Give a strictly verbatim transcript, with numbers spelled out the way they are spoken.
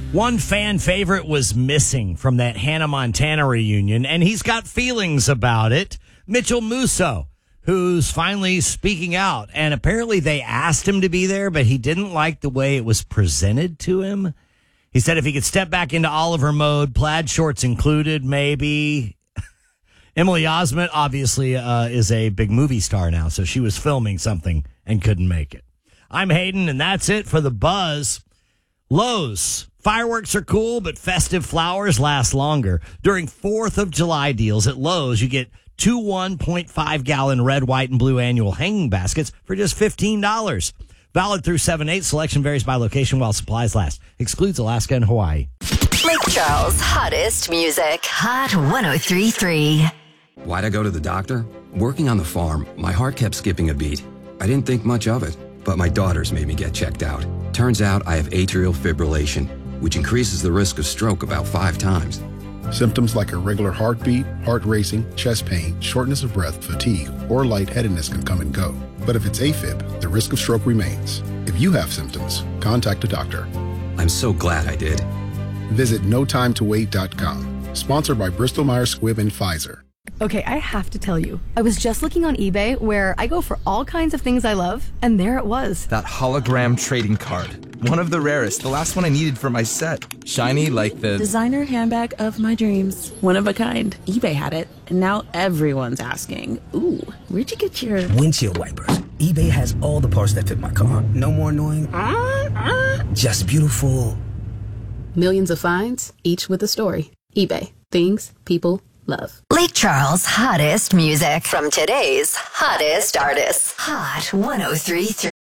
One fan favorite was missing from that Hannah Montana reunion, and he's got feelings about it. Mitchell Musso, who's finally speaking out. And apparently they asked him to be there, but he didn't like the way it was presented to him. He said if he could step back into Oliver mode, plaid shorts included, maybe. Emily Osment, obviously, uh, is a big movie star now, so she was filming something and couldn't make it. I'm Hayden, and that's it for the Buzz. Lowe's. Fireworks are cool, but festive flowers last longer. During fourth of July deals at Lowe's, you get two one point five gallon red, white, and blue annual hanging baskets for just fifteen dollars. Valid through seven eight. Selection varies by location while supplies last. Excludes Alaska and Hawaii. Lake Charles' hottest music. Hot one oh three point three. Why'd I go to the doctor? Working on the farm, my heart kept skipping a beat. I didn't think much of it, but my daughters made me get checked out. Turns out I have atrial fibrillation, which increases the risk of stroke about five times. Symptoms like irregular heartbeat, heart racing, chest pain, shortness of breath, fatigue, or lightheadedness can come and go. But if it's AFib, the risk of stroke remains. If you have symptoms, contact a doctor. I'm so glad I did. Visit no time to wait dot com. Sponsored by Bristol Myers Squibb and Pfizer. Okay, I have to tell you, I was just looking on eBay where I go for all kinds of things I love, and there it was. That hologram trading card. One of the rarest, the last one I needed for my set. Shiny like the... designer handbag of my dreams. One of a kind. eBay had it, and now everyone's asking, ooh, where'd you get your... windshield wipers. eBay has all the parts that fit my car. No more annoying... Uh, uh. Just beautiful. Millions of finds, each with a story. eBay. Things people love. Lake Charles' hottest music from today's hottest artists. Hot one oh three point three.